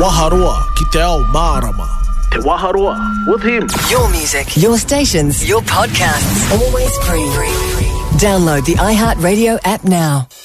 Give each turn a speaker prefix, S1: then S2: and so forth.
S1: Waharoa ki te ao Mārama. Te Waharoa with him.
S2: Your music, your stations, your podcasts. Always free. Download the iHeartRadio app now.